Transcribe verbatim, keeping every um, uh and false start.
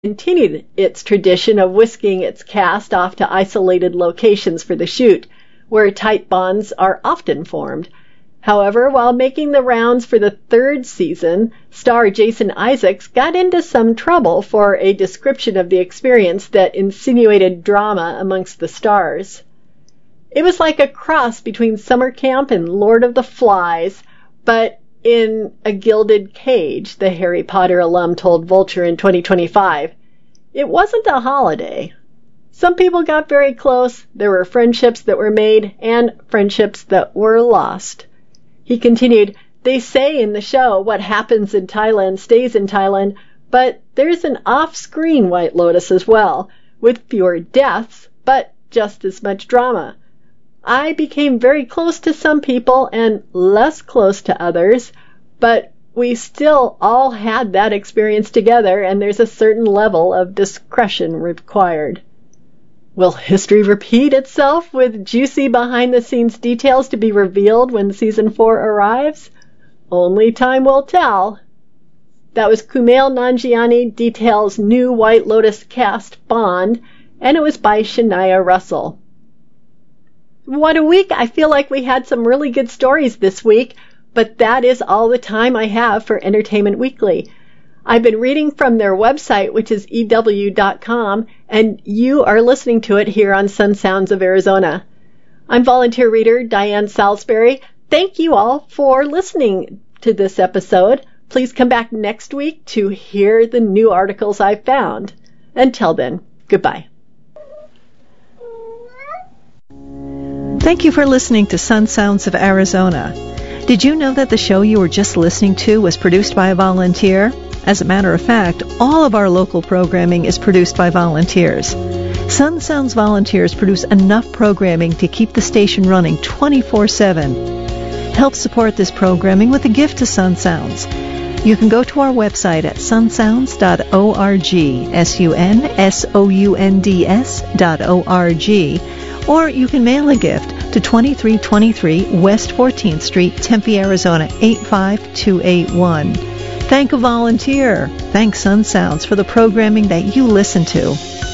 continued its tradition of whisking its cast off to isolated locations for the shoot, where tight bonds are often formed. However, while making the rounds for the third season, star Jason Isaacs got into some trouble for a description of the experience that insinuated drama amongst the stars. It was like a cross between summer camp and Lord of the Flies, but in a gilded cage, the Harry Potter alum told Vulture in twenty twenty-five. It wasn't a holiday. Some people got very close, there were friendships that were made, and friendships that were lost. He continued, they say in the show what happens in Thailand stays in Thailand, but there's an off-screen White Lotus as well, with fewer deaths, but just as much drama. I became very close to some people and less close to others, but we still all had that experience together, and there's a certain level of discretion required. Will history repeat itself with juicy behind-the-scenes details to be revealed when season four arrives? Only time will tell. That was Kumail Nanjiani details new White Lotus cast Bond, and it was by Shania Russell. What a week! I feel like we had some really good stories this week, but that is all the time I have for Entertainment Weekly. I've been reading from their website, which is E W dot com, and you are listening to it here on Sun Sounds of Arizona. I'm volunteer reader Diane Salisbury. Thank you all for listening to this episode. Please come back next week to hear the new articles I've found. Until then, goodbye. Thank you for listening to Sun Sounds of Arizona. Did you know that the show you were just listening to was produced by a volunteer? As a matter of fact, all of our local programming is produced by volunteers. Sun Sounds volunteers produce enough programming to keep the station running twenty-four seven. Help support this programming with a gift to Sun Sounds. You can go to our website at sun sounds dot org, S U N S O U N D S dot O R G, or you can mail a gift to twenty-three twenty-three West fourteenth Street, Tempe, Arizona, eight five two eight one. Thank a volunteer. Thank Sun Sounds for the programming that you listen to.